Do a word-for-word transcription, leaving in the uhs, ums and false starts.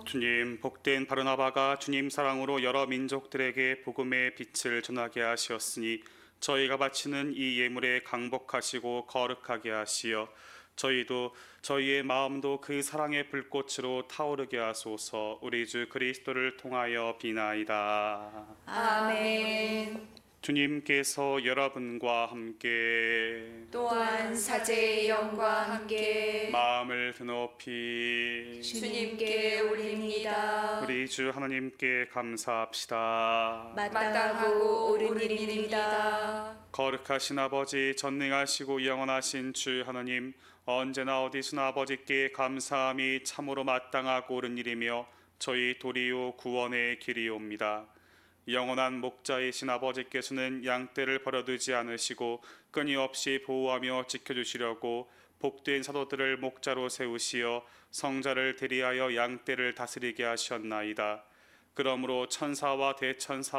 주님, 복된 바르나바가 주님 사랑으로 여러 민족들에게 복음의 빛을 전하게 하시었으니 저희가 바치는 이 예물에 강복하시고 거룩하게 하시어 저희도 저희의 마음도 그 사랑의 불꽃으로 타오르게 하소서. 우리 주 그리스도를 통하여 비나이다. 아멘. 주님께서 여러분과 함께 또한 사제의 영과 함께 마음을 드높이 주님께 올립니다. 우리 주 하나님께 감사합시다. 마땅하고 옳은 일입니다. 거룩하신 아버지, 전능하시고 영원하신 주 하나님, 언제나 어디서나 아버지께 감사함이 참으로 마땅하고 옳은 일이며 저희 도리요 구원의 길이옵니다. 영원한 목자이신 아버지께서는 양떼를 버려두지 않으시고 끊임없이 보호하며 지켜주시려고 복된 사도들을 목자로 세우시어 성자를 대리하여 양떼를 다스리게 하셨나이다. 그러므로 천사와 대천사